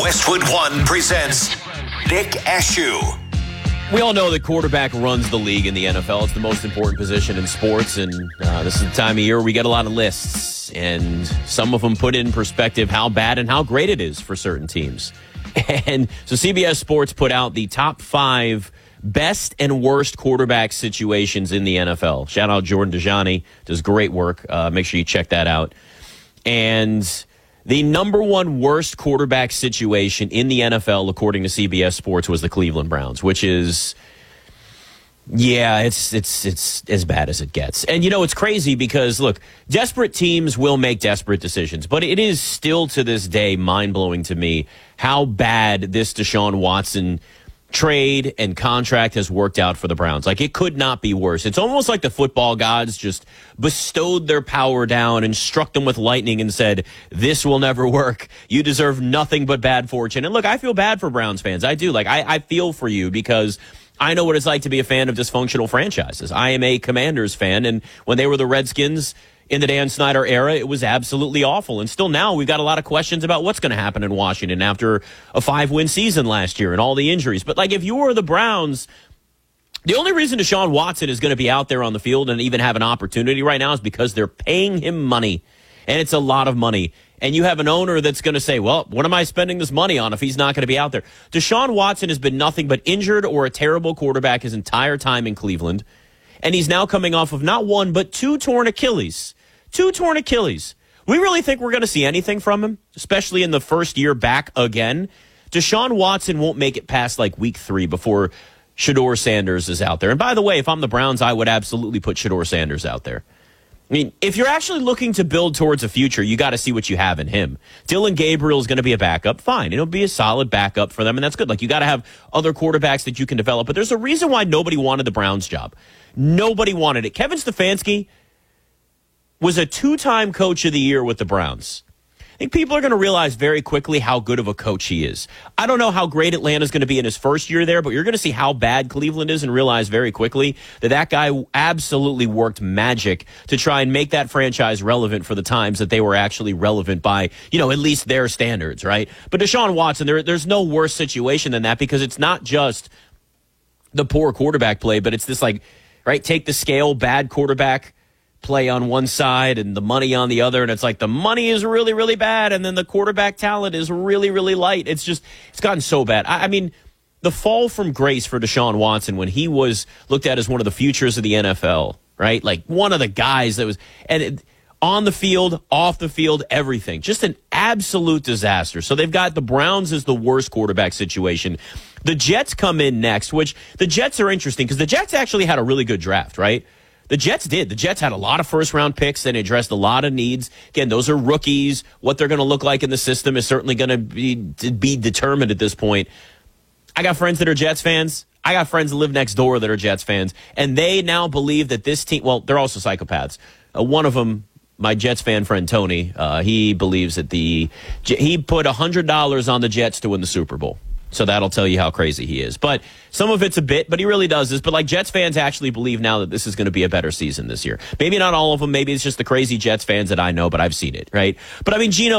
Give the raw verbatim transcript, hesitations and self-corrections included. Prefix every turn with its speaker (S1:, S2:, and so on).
S1: Westwood One presents Nick Ashew.
S2: We all know that quarterback runs the league in the N F L. It's the most important position in sports, and uh, this is the time of year we get a lot of lists, and some of them put in perspective how bad and how great it is for certain teams. And so C B S Sports put out the top five best and worst quarterback situations in the N F L. Shout out Jordan Dajani, does great work. Uh, make sure you check that out. And the number one worst quarterback situation in the N F L, according to C B S Sports, was the Cleveland Browns, which is, yeah, it's it's it's as bad as it gets. And, you know, it's crazy because, look, desperate teams will make desperate decisions, but it is still to this day mind-blowing to me how bad this Deshaun Watson trade and contract has worked out for the Browns. Like, it could not be worse. It's almost like the football gods just bestowed their power down and struck them with lightning and said, this will never work. You deserve nothing but bad fortune. And look, I feel bad for Browns fans. I do. Like, I, I feel for you because I know what it's like to be a fan of dysfunctional franchises. I am a Commanders fan, and when they were the Redskins in the Dan Snyder era, it was absolutely awful. And still now, we've got a lot of questions about what's going to happen in Washington after a five-win season last year and all the injuries. But, like, if you were the Browns, the only reason Deshaun Watson is going to be out there on the field and even have an opportunity right now is because they're paying him money. And it's a lot of money. And you have an owner that's going to say, well, what am I spending this money on if he's not going to be out there? Deshaun Watson has been nothing but injured or a terrible quarterback his entire time in Cleveland. And he's now coming off of not one, but two torn Achilles. Two torn Achilles. We really think we're going to see anything from him, especially in the first year back again. Deshaun Watson won't make it past like week three before Shedeur Sanders is out there. And by the way, if I'm the Browns, I would absolutely put Shedeur Sanders out there. I mean, if you're actually looking to build towards a future, you got to see what you have in him. Dillon Gabriel is going to be a backup. Fine. It'll be a solid backup for them, and that's good. Like, you got to have other quarterbacks that you can develop. But there's a reason why nobody wanted the Browns job. Nobody wanted it. Kevin Stefanski was a two-time coach of the year with the Browns. I think people are going to realize very quickly how good of a coach he is. I don't know how great Atlanta's going to be in his first year there, but you're going to see how bad Cleveland is and realize very quickly that that guy absolutely worked magic to try and make that franchise relevant for the times that they were actually relevant by, you know, at least their standards, right? But Deshaun Watson, there, there's no worse situation than that because it's not just the poor quarterback play, but it's this, like, right, take the scale, bad quarterback play on one side and the money on the other, and it's like the money is really, really bad, and then the quarterback talent is really, really light. It's just, it's gotten so bad. I, I mean, the fall from grace for Deshaun Watson when he was looked at as one of the futures of the N F L, right? Like one of the guys that was, and it, on the field, off the field, everything. Just an absolute disaster. So they've got the Browns as the worst quarterback situation. The Jets come in next, which the Jets are interesting because the Jets actually had a really good draft, right? The Jets did. The Jets had a lot of first-round picks and addressed a lot of needs. Again, those are rookies. What they're going to look like in the system is certainly going to be, be determined at this point. I got friends that are Jets fans. I got friends that live next door that are Jets fans. And they now believe that this team – well, they're also psychopaths. Uh, one of them, my Jets fan friend Tony, uh, he believes that the – he put one hundred dollars on the Jets to win the Super Bowl. So that'll tell you how crazy he is. But some of it's a bit, but he really does this. But, like, Jets fans actually believe now that this is going to be a better season this year. Maybe not all of them. Maybe it's just the crazy Jets fans that I know, but I've seen it, right? But, I mean, Geno